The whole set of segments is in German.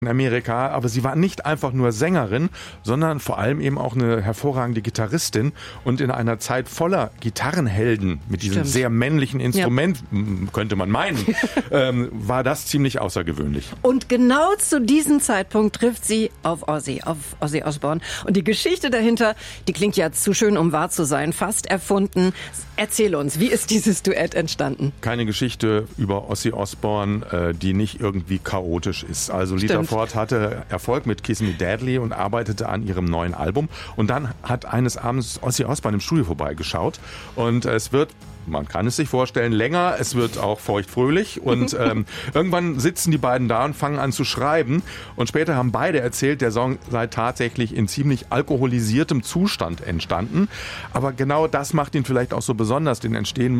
in Amerika, aber sie war nicht einfach nur Sängerin, sondern vor allem eben auch eine hervorragende Gitarristin und in einer Zeit voller Gitarrenhelden mit diesem sehr männlichen Instrument, könnte man meinen, war das ziemlich außergewöhnlich. Und genau zu diesem Zeitpunkt trifft sie auf Ozzy Osbourne. Und die Geschichte dahinter, die klingt ja zu schön, um wahr zu sein, fast erfunden. Erzähl uns, wie ist dieses Duett entstanden? Keine Geschichte über Ozzy Osbourne, die nicht irgendwie chaotisch ist. Also Lita Ford hatte Erfolg mit Kiss Me Deadly und arbeitete an ihrem neuen Album. Und dann hat eines Abends Ozzy Osbourne im Studio vorbeigeschaut. Und es wird, man kann es sich vorstellen, länger, es wird auch feuchtfröhlich und irgendwann sitzen die beiden da und fangen an zu schreiben und später haben beide erzählt, der Song sei tatsächlich in ziemlich alkoholisiertem Zustand entstanden, aber genau das macht ihn vielleicht auch so besonders, den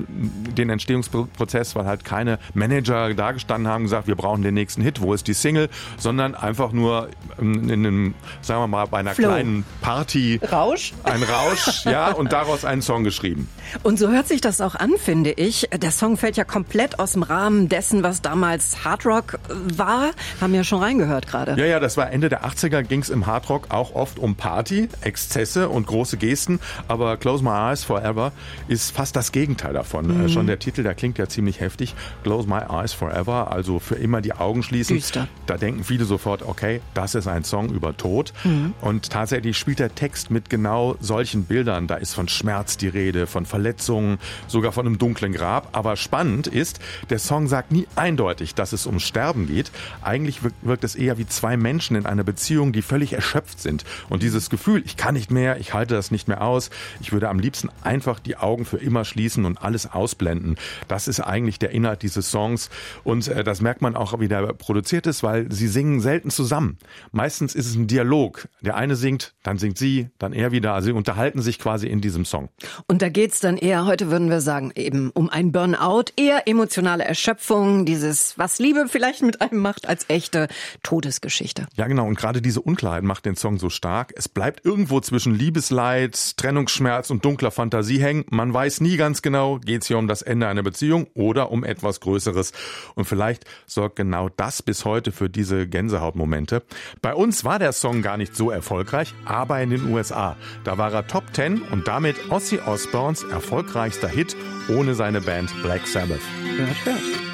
Entstehungsprozess, weil halt keine Manager da gestanden haben und gesagt, wir brauchen den nächsten Hit, wo ist die Single, sondern einfach nur in einem, sagen wir mal, bei einer kleinen Party Rausch? Ein Rausch, ja, und daraus einen Song geschrieben. Und so hört sich das auch an, finde ich. Der Song fällt ja komplett aus dem Rahmen dessen, was damals Hardrock war. Haben ja schon reingehört gerade. Ja, das war Ende der 80er, ging es im Hardrock auch oft um Party, Exzesse und große Gesten. Aber Close My Eyes Forever ist fast das Gegenteil davon. Schon der Titel, der klingt ja ziemlich heftig. Close My Eyes Forever, also für immer die Augen schließen. Düster. Da denken viele sofort, okay, das ist ein Song über Tod. Und tatsächlich spielt der Text mit genau solchen Bildern. Da ist von Schmerz die Rede, von Verletzungen, sogar von einem dunklen Grab. Aber spannend ist, der Song sagt nie eindeutig, dass es ums Sterben geht. Eigentlich wirkt es eher wie zwei Menschen in einer Beziehung, die völlig erschöpft sind. Und dieses Gefühl, ich kann nicht mehr, ich halte das nicht mehr aus, ich würde am liebsten einfach die Augen für immer schließen und alles ausblenden. Das ist eigentlich der Inhalt dieses Songs. Und das merkt man auch, wie der produziert ist, weil sie singen selten zusammen. Meistens ist es ein Dialog. Der eine singt, dann singt sie, dann er wieder. Also sie unterhalten sich quasi in diesem Song. Und da geht's dann eher, heute würden wir sagen, eben um ein Burnout, eher emotionale Erschöpfung, dieses, was Liebe vielleicht mit einem macht, als echte Todesgeschichte. Ja, genau. Und gerade diese Unklarheit macht den Song so stark. Es bleibt irgendwo zwischen Liebesleid, Trennungsschmerz und dunkler Fantasie hängen. Man weiß nie ganz genau, geht's hier um das Ende einer Beziehung oder um etwas Größeres. Und vielleicht sorgt genau das bis heute für diese Gänsehautmomente. Bei uns war der Song gar nicht so erfolgreich, aber in den USA. Da war er Top 10 und damit Ozzy Osbournes erfolgreichster Hit ohne seine Band Black Sabbath. Hört.